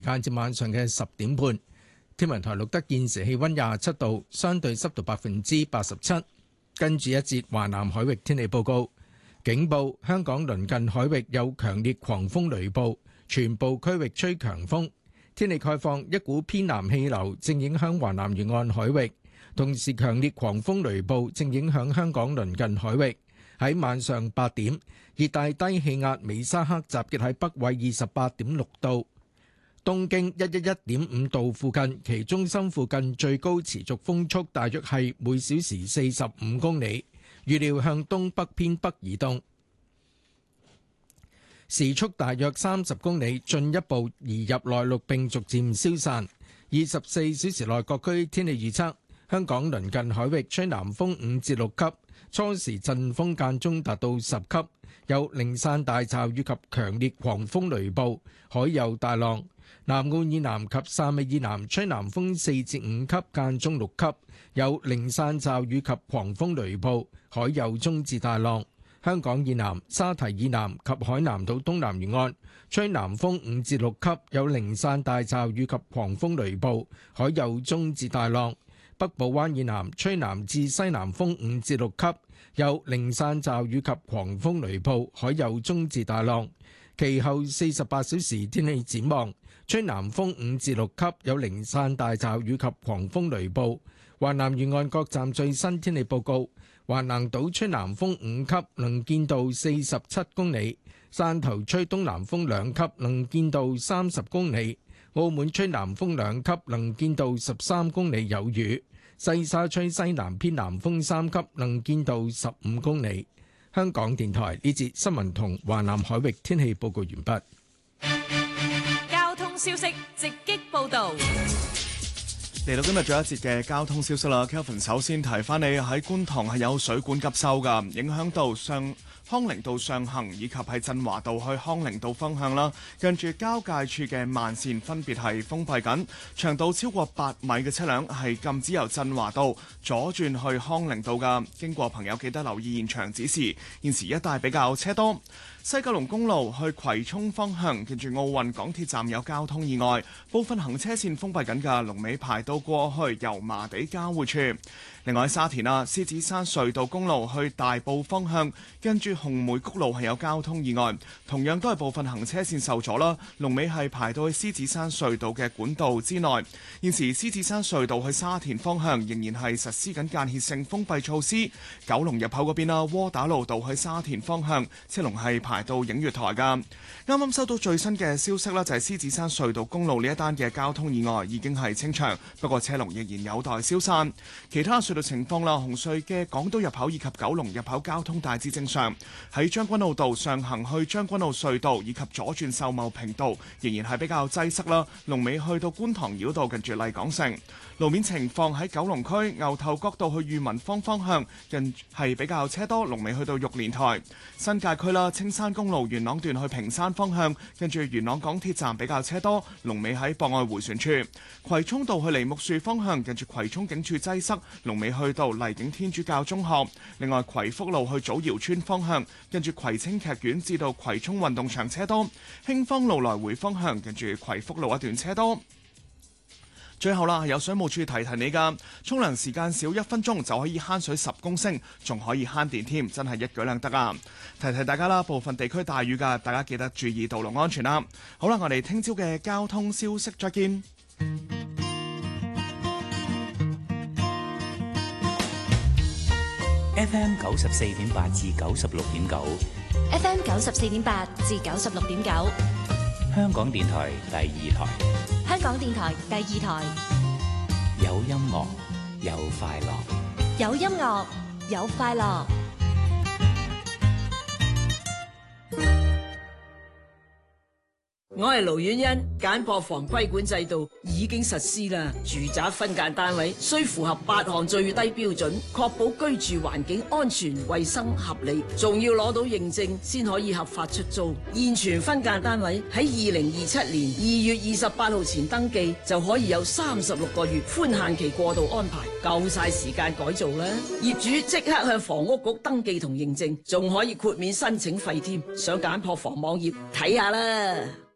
間至晚上嘅10點半。天文台錄得現時氣溫27度，相對濕度87%。跟住一節華南海域天氣報告，警報：香港鄰近海域有強烈狂風雷暴，全部區域吹強風。天氣概況：一股偏南氣流正影響華南沿岸海域，同時強烈狂風雷暴正影響香港鄰近海域。喺晚上8點，熱帶低氣壓美沙克集結喺北緯28.6度、東經111.5度附近，其中心附近最高持續風速大約係每小時45公里，預料向東北偏北移動，時速大約30公里，進一步移入內陸並逐漸消散。24小時內各區天氣預測：香港鄰近海域吹南風5至6級，初時陣風間中達到10級，有零散大驟雨及強烈狂風雷暴，海有大浪。南澳以南及汕尾以南吹南風4至5級，間中6級，有零散驟雨及狂風雷暴，海有中至大浪。香港以南、沙堤以南及海南島東南沿岸吹南風5至6級，有零散大驟雨及狂風雷暴，海有中至大浪。北部灣以南吹南至西南風5至6級，有零散驟雨及狂風雷暴，海有中至大浪。其後48小時天氣展望：吹南風5至6級，有零散大驟雨及狂風雷暴。華南沿岸各站最新天氣報告：華南島吹南風5級，能見度47公里；汕頭吹東南風2級，能見度30公里；澳門吹南風2級，能見度13公里，有雨；西沙吹西南偏南風3級，能見度15公里。香港電台呢節新聞同華南海域天氣報告完畢。 交通消息直擊報導。 嚟到今日最後一節嘅交通消息啦 ，Kelvin 首先提翻你喺觀塘係有水管急修㗎，影響到康寧道上行以及係振華道去康寧道方向啦，近住交界處嘅慢線分別係封閉緊，長度超過8米嘅車輛係禁止由振華道左轉去康寧道㗎。經過朋友記得留意現場指示，現時一帶比較車多。西九龍公路去葵涌方向，近住奧運港鐵站有交通意外，部分行車線封閉緊㗎，龍尾排到過去油麻地交匯處。另外喺沙田獅子山隧道公路去大埔方向，跟住紅梅谷路係有交通意外，同樣都係部分行車線受阻啦。龍尾係排到去獅子山隧道嘅管道之內。現時獅子山隧道去沙田方向仍然係實施緊間歇性封閉措施。九龍入口嗰邊啦，窩打老道去沙田方向車龍係排到映月台㗎。啱啱收到最新嘅消息啦，就係獅子山隧道公路呢一單嘅交通意外已經係清場，不過車龍仍然有待消散。其他隧道情況啦，紅隧嘅港島入口以及九龍入口交通大致正常。喺將軍澳道上行去將軍澳隧道以及左轉秀茂坪道仍然係比較擠塞啦，龍尾去到觀塘繞道近住麗港城。路面情況喺九龍區牛頭角道去裕民坊方向近係比較車多，龍尾去到玉蓮台。新界區啦，青山公路元朗段去屏山方向跟住元朗港鐵站比較車多，龍尾喺博愛迴旋處。葵涌道去梨木樹方向近住葵涌警署擠塞，龍尾去到荔景天主教中學。另外葵福路去祖堯村方向跟住葵青劇院至到葵涌運動場車多，興芳路來回方向跟住葵福路一段車多。最後啦，有水務處提提你㗎，沖涼時間少1分鐘就可以慳水10公升，仲可以慳電添，真係一舉兩得啊！提提大家啦，部分地區大雨㗎，大家記得注意道路安全啦。好啦，我哋聽朝嘅交通消息再見。 FM 94.8至96.9 ，FM 94.8至96.9， 香港電台第2台， 香港電台第2台， 有音樂有快樂， 有音樂有快樂。 我係盧婉欣，簡樸房規管制度已經實施啦。住宅分間單位需符合8項最低標準，確保居住環境安全、衛生、合理，仲要攞到認證先可以合法出租。現存分間單位喺2027年2月28號前登記，就可以有36個月寬限期過渡安排，夠晒時間改造啦。業主即刻向房屋局登記同認證，仲可以豁免申請費添。上簡樸房網頁睇下啦。